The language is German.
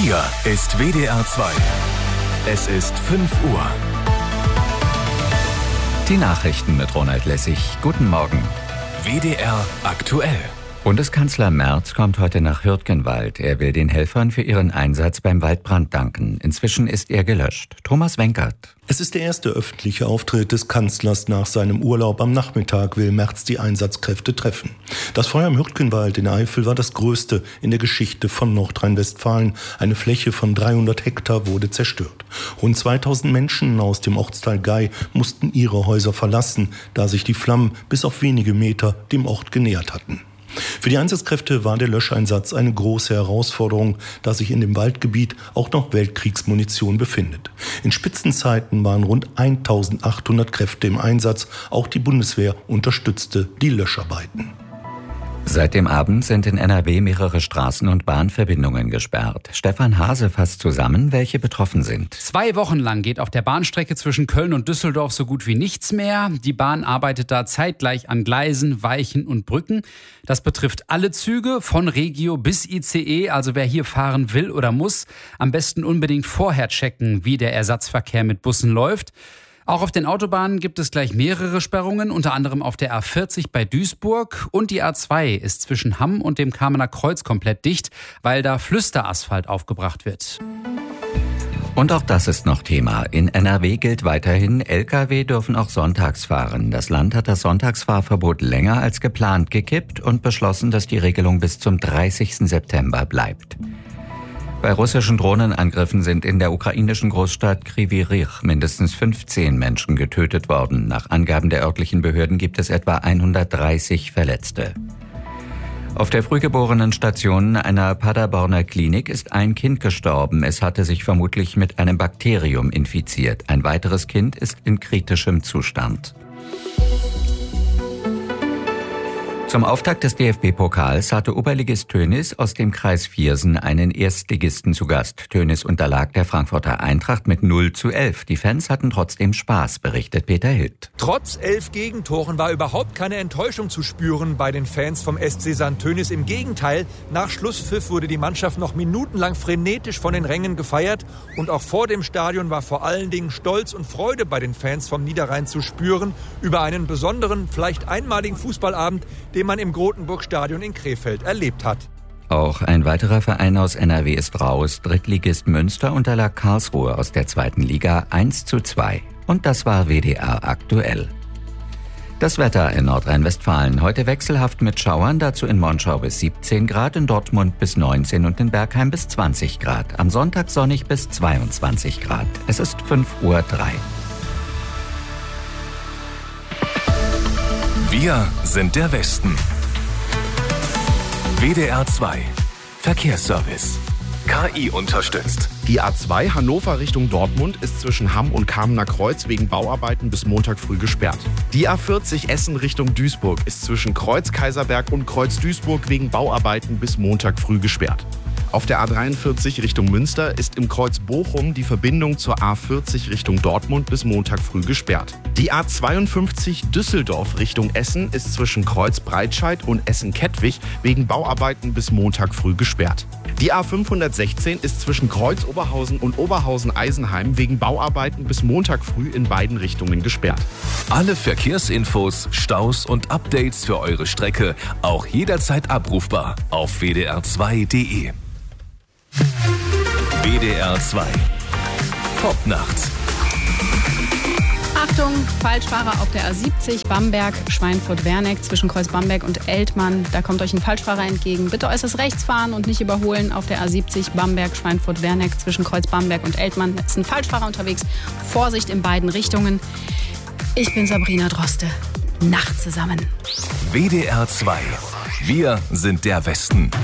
Hier ist WDR 2. Es ist 5 Uhr. Die Nachrichten mit Ronald Lessig. Guten Morgen. WDR aktuell. Bundeskanzler Merz kommt heute nach Hürtgenwald. Er will den Helfern für ihren Einsatz beim Waldbrand danken. Inzwischen ist er gelöscht. Thomas Wenkert. Es ist der erste öffentliche Auftritt des Kanzlers nach seinem Urlaub. Am Nachmittag will Merz die Einsatzkräfte treffen. Das Feuer im Hürtgenwald in der Eifel war das größte in der Geschichte von Nordrhein-Westfalen. Eine Fläche von 300 Hektar wurde zerstört. Rund 2000 Menschen aus dem Ortsteil Gei mussten ihre Häuser verlassen, da sich die Flammen bis auf wenige Meter dem Ort genähert hatten. Für die Einsatzkräfte war der Löscheinsatz eine große Herausforderung, da sich in dem Waldgebiet auch noch Weltkriegsmunition befindet. In Spitzenzeiten waren rund 1800 Kräfte im Einsatz. Auch die Bundeswehr unterstützte die Löscharbeiten. Seit dem Abend sind in NRW mehrere Straßen- und Bahnverbindungen gesperrt. Stefan Hase fasst zusammen, welche betroffen sind. 2 Wochen lang geht auf der Bahnstrecke zwischen Köln und Düsseldorf so gut wie nichts mehr. Die Bahn arbeitet da zeitgleich an Gleisen, Weichen und Brücken. Das betrifft alle Züge, von Regio bis ICE. Also wer hier fahren will oder muss, am besten unbedingt vorher checken, wie der Ersatzverkehr mit Bussen läuft. Auch auf den Autobahnen gibt es gleich mehrere Sperrungen, unter anderem auf der A40 bei Duisburg, und die A2 ist zwischen Hamm und dem Kamener Kreuz komplett dicht, weil da Flüsterasphalt aufgebracht wird. Und auch das ist noch Thema. In NRW gilt weiterhin, Lkw dürfen auch sonntags fahren. Das Land hat das Sonntagsfahrverbot länger als geplant gekippt und beschlossen, dass die Regelung bis zum 30. September bleibt. Bei russischen Drohnenangriffen sind in der ukrainischen Großstadt Kryvyi Rih mindestens 15 Menschen getötet worden. Nach Angaben der örtlichen Behörden gibt es etwa 130 Verletzte. Auf der Frühgeborenen-Station einer Paderborner Klinik ist ein Kind gestorben. Es hatte sich vermutlich mit einem Bakterium infiziert. Ein weiteres Kind ist in kritischem Zustand. Zum Auftakt des DFB-Pokals hatte Oberligist Tönnies aus dem Kreis Viersen einen Erstligisten zu Gast. Tönnies unterlag der Frankfurter Eintracht mit 0:11. Die Fans hatten trotzdem Spaß, berichtet Peter Hild. Trotz 11 Gegentoren war überhaupt keine Enttäuschung zu spüren bei den Fans vom SC St. Tönnies. Im Gegenteil, nach Schlusspfiff wurde die Mannschaft noch minutenlang frenetisch von den Rängen gefeiert. Und auch vor dem Stadion war vor allen Dingen Stolz und Freude bei den Fans vom Niederrhein zu spüren über einen besonderen, vielleicht einmaligen Fußballabend, den man im Grotenburg-Stadion in Krefeld erlebt hat. Auch ein weiterer Verein aus NRW ist raus. Drittligist Münster unterlag Karlsruhe aus der 2. Liga 1:2. Und das war WDR aktuell. Das Wetter in Nordrhein-Westfalen. Heute wechselhaft mit Schauern, dazu in Monschau bis 17 Grad, in Dortmund bis 19 und in Bergheim bis 20 Grad. Am Sonntag sonnig bis 22 Grad. Es ist 5:03 Uhr. Wir sind der Westen. WDR 2. Verkehrsservice. KI unterstützt. Die A2 Hannover Richtung Dortmund ist zwischen Hamm und Kamener Kreuz wegen Bauarbeiten bis Montag früh gesperrt. Die A40 Essen Richtung Duisburg ist zwischen Kreuz Kaiserberg und Kreuz Duisburg wegen Bauarbeiten bis Montag früh gesperrt. Auf der A43 Richtung Münster ist im Kreuz Bochum die Verbindung zur A40 Richtung Dortmund bis Montag früh gesperrt. Die A52 Düsseldorf Richtung Essen ist zwischen Kreuz Breitscheid und Essen-Kettwig wegen Bauarbeiten bis Montag früh gesperrt. Die A516 ist zwischen Kreuz Oberhausen und Oberhausen-Eisenheim wegen Bauarbeiten bis Montag früh in beiden Richtungen gesperrt. Alle Verkehrsinfos, Staus und Updates für eure Strecke auch jederzeit abrufbar auf wdr2.de. WDR 2. Top nachts. Achtung, Falschfahrer auf der A70 Bamberg, Schweinfurt-Werneck zwischen Kreuz Bamberg und Eltmann. Da kommt euch ein Falschfahrer entgegen. Bitte äußerst rechts fahren und nicht überholen auf der A70 Bamberg, Schweinfurt-Werneck zwischen Kreuz Bamberg und Eltmann. Da ist ein Falschfahrer unterwegs. Vorsicht in beiden Richtungen. Ich bin Sabrina Droste. Nacht zusammen. WDR 2. Wir sind der Westen.